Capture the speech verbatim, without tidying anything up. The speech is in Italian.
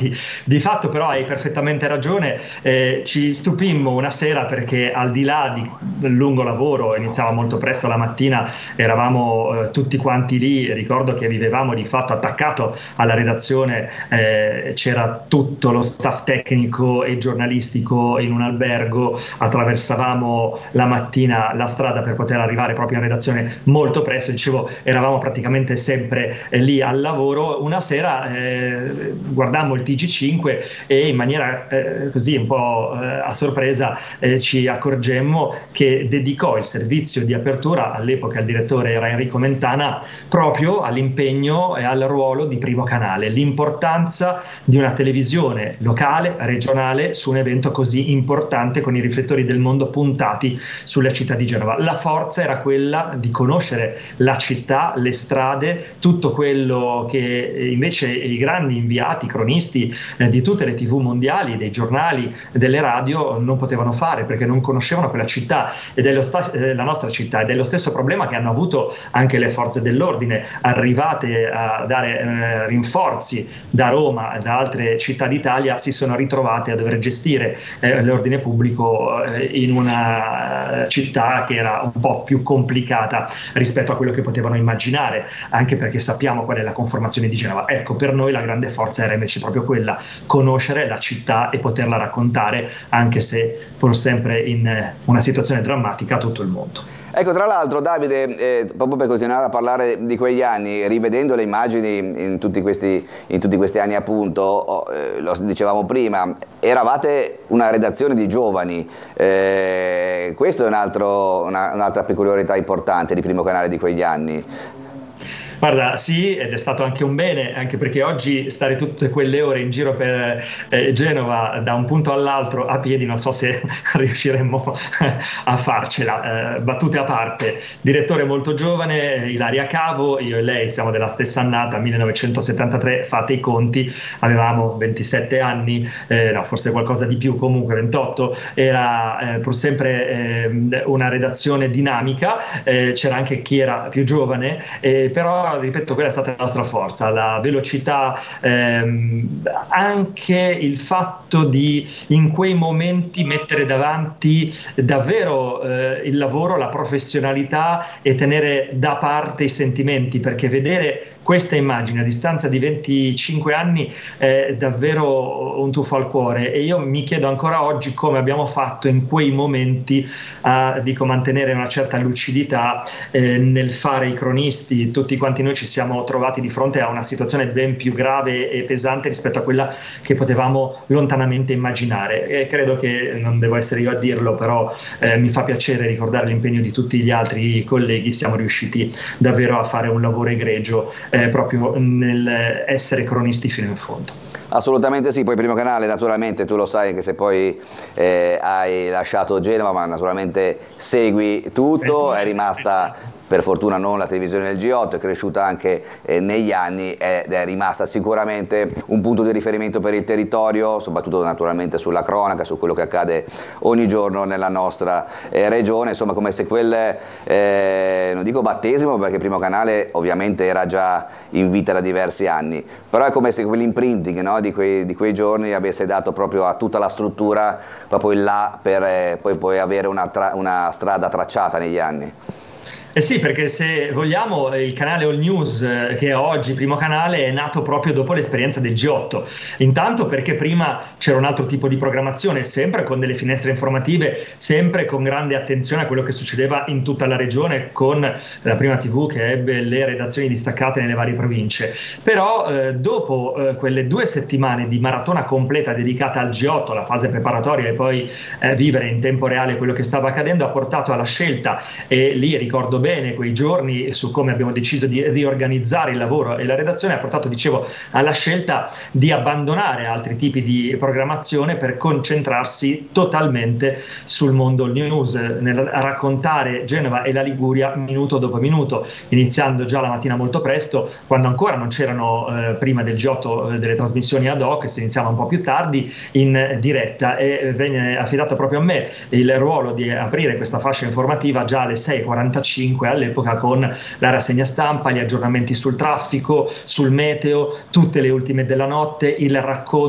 di, di fatto però hai perfettamente ragione, eh, ci stupimmo una sera perché al di là di lungo lavoro, iniziava molto presto la mattina, eravamo eh, tutti quanti lì, ricordo che vivevamo di fatto attaccato alla redazione, eh, c'era tutto lo staff tecnico e giornalistico in un albergo, attraversavamo la mattina la strada per poter arrivare proprio in redazione molto presto, dicevo eravamo praticamente sempre eh, lì al lavoro. Una sera eh, guardammo il T G cinque e in maniera eh, così un po' eh, a sorpresa eh, ci accorgemmo che dedicò il servizio di apertura, all'epoca il direttore era Enrico Mentana, proprio all'impegno e al ruolo di primo canale, l'importanza di una televisione locale, regionale, su un evento così importante con i riflettori del mondo puntati sulla città di Genova. La forza era quella di conoscere la città, le strade, tutto quello che invece i grandi inviati, cronisti eh, di tutte le tivù mondiali, dei giornali, delle radio non potevano fare perché non conoscevano quella città ed è lo sta- eh, la nostra città, ed è lo stesso problema che hanno avuto anche le forze dell'ordine arrivate a dare eh, rinforzi da Roma e da altre città d'Italia, si sono ritrovate a dover gestire eh, l'ordine pubblico eh, in una città che era un po' più complicata rispetto a quello che potevano immaginare, anche perché sappiamo qual è la conformazione di Genova. Ecco, per noi la grande forza era invece proprio quella, conoscere la città e poterla raccontare, anche se pur sempre in una situazione drammatica, a tutto il mondo. Ecco, tra l'altro Davide, eh, proprio per continuare a parlare di quegli anni, rivedendo le immagini in tutti questi, in tutti questi anni appunto, oh, eh, lo dicevamo prima, eravate una redazione di giovani, eh, questo è un altro, una, un'altra peculiarità importante di Primo Canale di quegli anni. Guarda, sì, ed è stato anche un bene, anche perché oggi stare tutte quelle ore in giro per eh, Genova da un punto all'altro a piedi, non so se riusciremmo a farcela. Eh, battute a parte, direttore molto giovane, Ilaria Cavo, io e lei siamo della stessa annata, millenovecentosettantatré, fate i conti, avevamo ventisette anni, eh, no, forse qualcosa di più, comunque ventotto, era eh, pur sempre eh, una redazione dinamica, eh, c'era anche chi era più giovane, eh, però ripeto, quella è stata la nostra forza, la velocità, ehm, anche il fatto di in quei momenti mettere davanti davvero eh, il lavoro, la professionalità e tenere da parte i sentimenti, perché vedere questa immagine a distanza di venticinque anni è davvero un tuffo al cuore, e io mi chiedo ancora oggi come abbiamo fatto in quei momenti a dico, mantenere una certa lucidità eh, nel fare i cronisti. Tutti quanti noi ci siamo trovati di fronte a una situazione ben più grave e pesante rispetto a quella che potevamo lontanamente immaginare, e credo che, non devo essere io a dirlo, però eh, mi fa piacere ricordare l'impegno di tutti gli altri colleghi. Siamo riusciti davvero a fare un lavoro egregio eh, proprio nel essere cronisti fino in fondo. Assolutamente sì, poi Primo Canale naturalmente tu lo sai, anche se poi eh, hai lasciato Genova, ma naturalmente segui tutto, è rimasta per fortuna non la televisione del G otto, è cresciuta anche eh, negli anni ed è rimasta sicuramente un punto di riferimento per il territorio, soprattutto naturalmente sulla cronaca, su quello che accade ogni giorno nella nostra eh, regione, insomma come se quel, eh, non dico battesimo perché Primo Canale ovviamente era già in vita da diversi anni, però è come se quell'imprinting, no, di, quei, di quei giorni avesse dato proprio a tutta la struttura proprio il là per eh, poi, poi avere una, tra, una strada tracciata negli anni. Eh sì, perché se vogliamo il canale All News, eh, che è oggi Primo Canale, è nato proprio dopo l'esperienza del G otto. Intanto perché prima c'era un altro tipo di programmazione, sempre con delle finestre informative, sempre con grande attenzione a quello che succedeva in tutta la regione, con la prima tivù che ebbe le redazioni distaccate nelle varie province. Però eh, dopo eh, quelle due settimane di maratona completa dedicata al G otto, la fase preparatoria e poi eh, vivere in tempo reale quello che stava accadendo, ha portato alla scelta, e lì ricordo bene quei giorni su come abbiamo deciso di riorganizzare il lavoro e la redazione, ha portato, dicevo, alla scelta di abbandonare altri tipi di programmazione per concentrarsi totalmente sul mondo news, nel raccontare Genova e la Liguria minuto dopo minuto, iniziando già la mattina molto presto, quando ancora non c'erano eh, prima del G otto eh, delle trasmissioni ad hoc, si iniziava un po' più tardi in diretta, e venne affidato proprio a me il ruolo di aprire questa fascia informativa già alle sei e quarantacinque all'epoca, con la rassegna stampa, gli aggiornamenti sul traffico, sul meteo, tutte le ultime della notte, il racconto